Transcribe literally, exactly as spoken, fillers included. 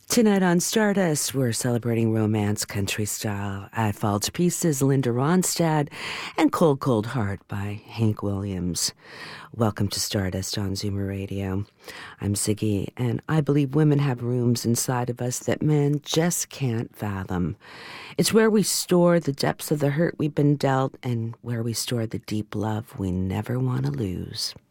Tonight on Stardust, we're celebrating romance country style. I Fall to Pieces, Linda Ronstadt, and Cold Cold Heart by Hank Williams. Welcome to Stardust on Zoomer Radio. I'm Ziggy, and I believe women have rooms inside of us that men just can't fathom. It's where we store the depths of the hurt we've been dealt and where we store the deep love we never want to lose.